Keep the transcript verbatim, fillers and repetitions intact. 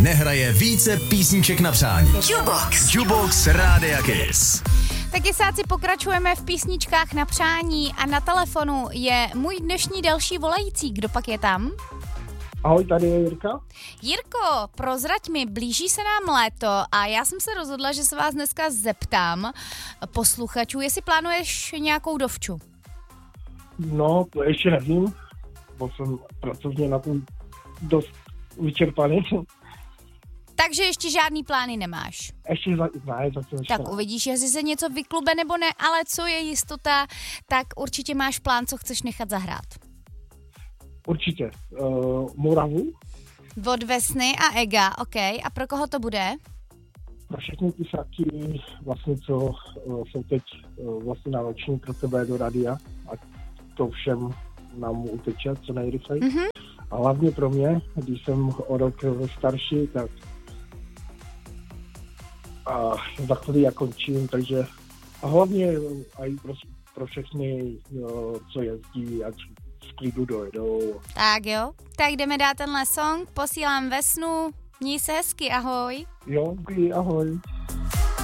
nehraje více písniček na přání. Jukebox. Jukebox Rádia Kiss. Tak jesáci, pokračujeme v písničkách na přání a na telefonu je můj dnešní další volající. Kdo pak je tam? Ahoj, tady je Jirka. Jirko, prozrať mi, blíží se nám léto a já jsem se rozhodla, že se vás dneska zeptám posluchačů, jestli plánuješ nějakou dovču. No, to ještě nevím, bo jsem pracovně na tom dost vyčerpaný. Takže ještě žádný plány nemáš. Ještě za, ne, zatím ještě Tak ne. uvidíš, jestli se něco vyklube nebo ne, ale co je jistota, tak určitě máš plán, co chceš nechat zahrát. Určitě. Uh, Moravu. Od Vesny a Ega, ok. A pro koho to bude? Pro všechny ty saky, vlastně, co uh, jsou teď uh, vlastně na roční pro tebe do radia, a to všem nám uteče co nejrychleji. Mm-hmm. A hlavně pro mě, když jsem o rok starší, tak a za chvíli já končím, takže a hlavně i pro, pro všechny, jo, co jezdí, ať v klidu dojedou. Tak jo, tak jdeme dát tenhle song, posílám Vesnu, měj se hezky, ahoj. Jo, ahoj.